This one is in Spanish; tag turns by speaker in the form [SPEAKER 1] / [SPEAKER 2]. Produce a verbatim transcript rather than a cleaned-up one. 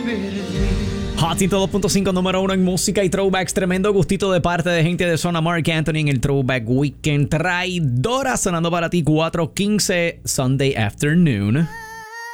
[SPEAKER 1] Hot ciento dos punto cinco, número uno en música y throwbacks. Tremendo gustito de parte de gente de zona. Marc Anthony en el Throwback Weekend. Traidora sonando para ti, cuatro quince Sunday Afternoon.